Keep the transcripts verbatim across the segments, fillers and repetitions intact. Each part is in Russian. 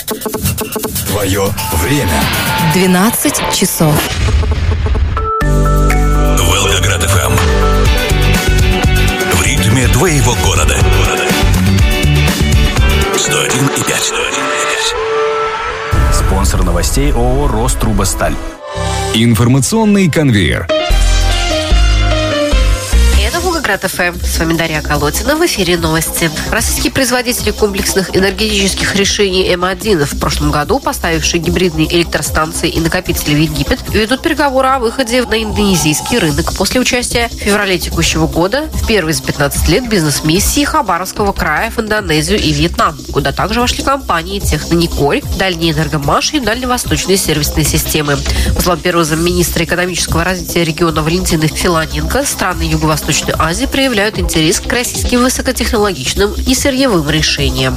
Твое время. двенадцать часов. Волгоград эф эм. В ритме твоего города. сто один и пять. Спонсор новостей ООО «Рострубосталь». Информационный конвейер. Волгоград эф эм. С вами Дарья Колотина. В эфире новости. Российские производители комплексных энергетических решений эм один, в прошлом году поставившие гибридные электростанции и накопители в Египет, ведут переговоры о выходе на индонезийский рынок после участия в феврале текущего года в первой за пятнадцать лет бизнес-миссии Хабаровского края в Индонезию и Вьетнам, куда также вошли компании Технониколь, Дальний Энергомаш и Дальневосточные сервисные системы. По словам первого замминистра экономического развития региона Валентины Филоненко, страны Юго-Восточной Азии проявляют интерес к российским высокотехнологичным и сырьевым решениям.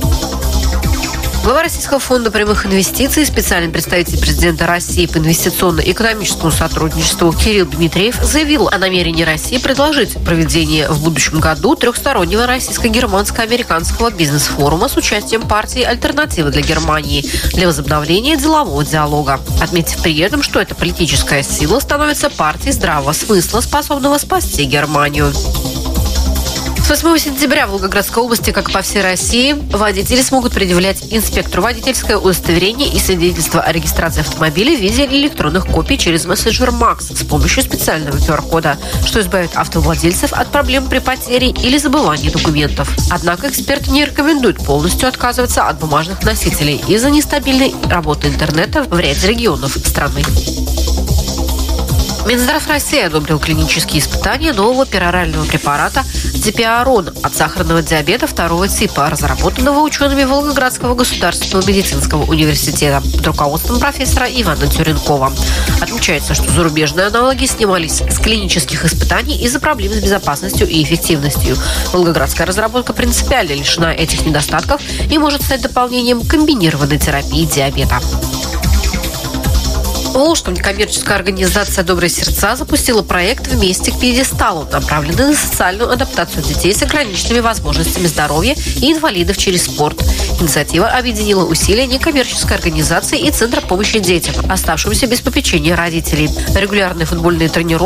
Глава Российского фонда прямых инвестиций, специальный представитель президента России по инвестиционно-экономическому сотрудничеству Кирилл Дмитриев заявил о намерении России предложить проведение в будущем году трехстороннего российско-германско-американского бизнес-форума с участием партии «Альтернатива для Германии» для возобновления делового диалога, отметив при этом, что эта политическая сила становится партией здравого смысла, способного спасти Германию. С восьмого сентября в Волгоградской области, как и по всей России, водители смогут предъявлять инспектору водительское удостоверение и свидетельство о регистрации автомобиля в виде электронных копий через мессенджер Макс с помощью специального ку ар-кода, что избавит автовладельцев от проблем при потере или забывании документов. Однако эксперты не рекомендуют полностью отказываться от бумажных носителей из-за нестабильной работы интернета в ряде регионов страны. Минздрав России одобрил клинические испытания нового перорального препарата Дипиарон от сахарного диабета второго типа, разработанного учеными Волгоградского государственного медицинского университета под руководством профессора Ивана Тюренкова. Отмечается, что зарубежные аналоги снимались с клинических испытаний из-за проблем с безопасностью и эффективностью. Волгоградская разработка принципиально лишена этих недостатков и может стать дополнением комбинированной терапии диабета. В Волжском некоммерческая организация «Добрые сердца» запустила проект «Вместе к пьедесталу», направленный на социальную адаптацию детей с ограниченными возможностями здоровья и инвалидов через спорт. Инициатива объединила усилия некоммерческой организации и Центра помощи детям, оставшимся без попечения родителей. Регулярные футбольные тренировки